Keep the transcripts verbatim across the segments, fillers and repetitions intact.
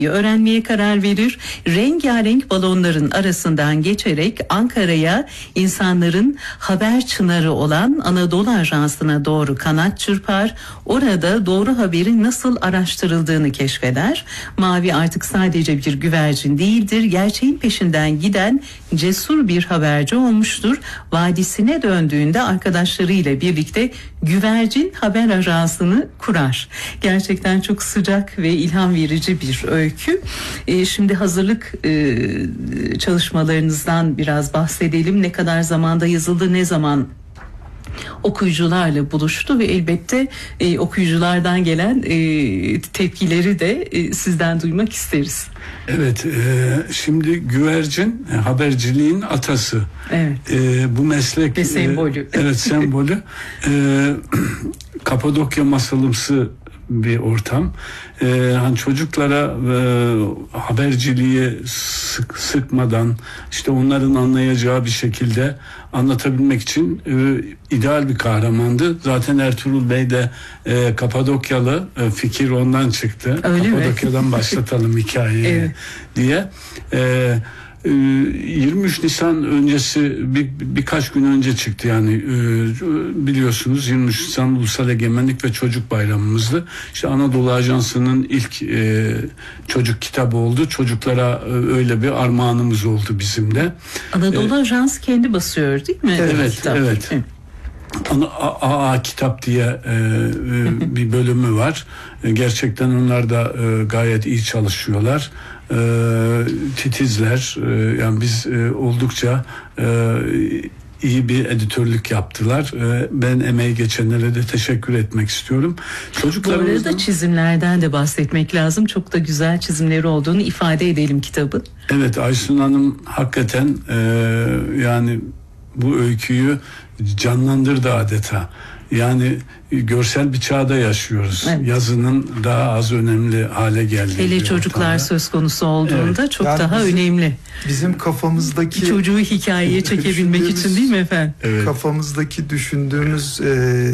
öğrenmeye karar verir. Rengarenk balonların arasından geçerek Ankara'ya, insanların haber çınarı olan Anadolu Ajansı'na doğru kanat çırpar. Orada doğru haberin nasıl araştırıldığını keşfeder. Mavi artık sadece bir güvercin değildir. Gerçeğin peşinden giden cesur bir haberci olmuştur. Vadisine döndüğünde arkadaşlarıyla birlikte Güvercin Haber Ajansı'nı kurar. Gerçekten çok sıcak ve ilham verici bir öykü. E, şimdi hazırlık e, çalışmalarınızdan biraz bahsedelim. Ne kadar zamanda yazıldı, ne zaman okuyucularla buluştu ve elbette e, okuyuculardan gelen e, tepkileri de e, sizden duymak isteriz. Evet, e, şimdi güvercin e, haberciliğin atası. Evet. E, bu meslek ve sembolü. E, evet, sembolü. e, Kapadokya masalımsı bir ortam. Ee, hani çocuklara e, haberciliği sık, sıkmadan, işte onların anlayacağı bir şekilde anlatabilmek için e, ideal bir kahramandı. Zaten Ertuğrul Bey de e, Kapadokyalı, e, fikir ondan çıktı. Öyle Kapadokya'dan mi? başlatalım hikayeyi Evet. diye. E, yirmi üç Nisan öncesi bir, birkaç gün önce çıktı, yani biliyorsunuz yirmi üç Nisan Ulusal Egemenlik ve Çocuk Bayramımızdı. İşte Anadolu Ajansı'nın ilk e, çocuk kitabı oldu. Çocuklara öyle bir armağanımız oldu bizim de. Anadolu ee, Ajansı kendi basıyor değil mi? Evet, kitap. evet. evet. A A kitap diye e, e, bir bölümü var. E, gerçekten onlar da e, gayet iyi çalışıyorlar. E, titizler. E, yani biz e, oldukça e, iyi bir editörlük yaptılar. E, ben emeği geçenlere de teşekkür etmek istiyorum. Çocuklarımızdan... Bu arada çizimlerden de bahsetmek lazım. Çok da güzel çizimleri olduğunu ifade edelim kitabı. Evet, Aysun Hanım hakikaten e, yani bu öyküyü canlandırdı adeta. Yani görsel bir çağda yaşıyoruz. Evet. Yazının daha az önemli hale geldiği. Hele çocuklar ortamda söz konusu olduğunda evet. çok yani daha bizim, önemli. Bizim kafamızdaki çocuğu hikayeye çekebilmek için değil mi efendim? Evet. Kafamızdaki düşündüğümüz e,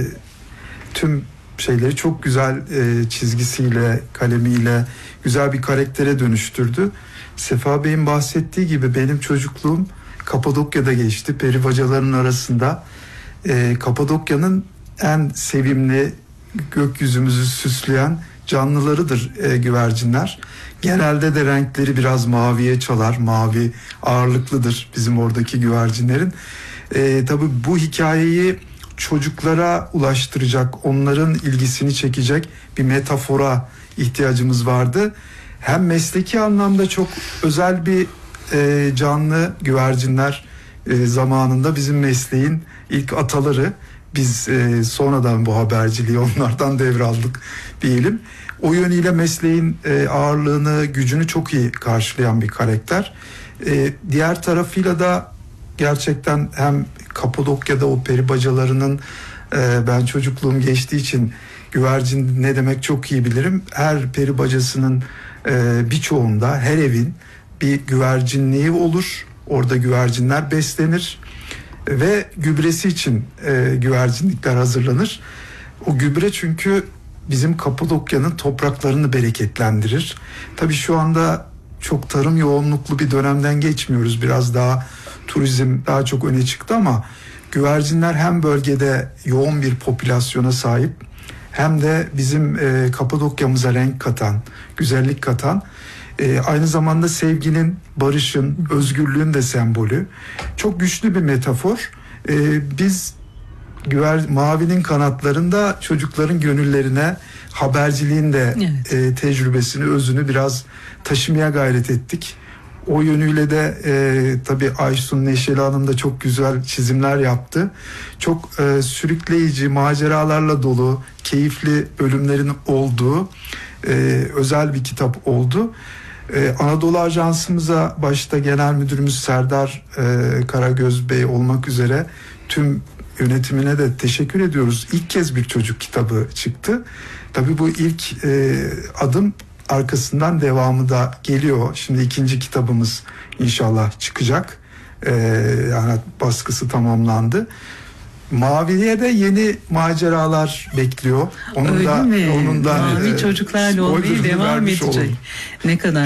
tüm şeyleri çok güzel e, çizgisiyle, kalemiyle güzel bir karaktere dönüştürdü. Sefa Bey'in bahsettiği gibi benim çocukluğum Kapadokya'da geçti. Peri bacalarının arasında. E, Kapadokya'nın en sevimli, gökyüzümüzü süsleyen canlılarıdır e, güvercinler. Genelde de renkleri biraz maviye çalar. Mavi ağırlıklıdır bizim oradaki güvercinlerin. E, tabii bu hikayeyi çocuklara ulaştıracak, onların ilgisini çekecek bir metafora ihtiyacımız vardı. Hem mesleki anlamda çok özel bir e, canlı güvercinler, e, zamanında bizim mesleğin ilk ataları. Biz e, sonradan bu haberciliği onlardan devraldık diyelim. O yönüyle mesleğin e, ağırlığını, gücünü çok iyi karşılayan bir karakter. E, diğer tarafıyla da gerçekten hem Kapadokya'da o peri bacalarının e, ben çocukluğum geçtiği için güvercin ne demek çok iyi bilirim. Her peri bacasının e, birçoğunda, her evin bir güvercinliği olur. Orada güvercinler beslenir ve gübresi için e, güvercinlikler hazırlanır. O gübre çünkü bizim Kapadokya'nın topraklarını bereketlendirir. Tabii şu anda çok tarım yoğunluklu bir dönemden geçmiyoruz. Biraz daha turizm daha çok öne çıktı ama güvercinler hem bölgede yoğun bir popülasyona sahip hem de bizim e, Kapadokya'mıza renk katan, güzellik katan, e, aynı zamanda sevginin, barışın, özgürlüğün de sembolü. Çok güçlü bir metafor. E, biz güver, Mavi'nin kanatlarında çocukların gönüllerine haberciliğin de evet. e, tecrübesini, özünü biraz taşımaya gayret ettik. O yönüyle de e, tabii Aysun Neşeli Hanım da çok güzel çizimler yaptı. Çok e, sürükleyici, maceralarla dolu, keyifli bölümlerin olduğu e, özel bir kitap oldu. E, Anadolu Ajansımıza başta Genel Müdürümüz Serdar e, Karagöz Bey olmak üzere tüm yönetimine de teşekkür ediyoruz. İlk kez bir çocuk kitabı çıktı. Tabii bu ilk e, adım, arkasından devamı da geliyor. Şimdi ikinci kitabımız inşallah çıkacak. Ee, yani baskısı tamamlandı. Mavi'ye de yeni maceralar bekliyor. Onun Öyle da mi? onun da Mavi e, çocuklarla olmaya spoilerını devam vermiş edecek. olalım. Ne kadar